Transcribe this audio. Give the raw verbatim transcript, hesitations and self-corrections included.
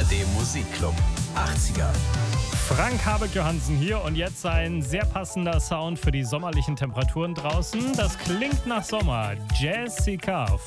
R D Musikclub. achtziger. Frank Habeck-Johansen hier und jetzt ein sehr passender Sound für die sommerlichen Temperaturen draußen. Das klingt nach Sommer. Jessica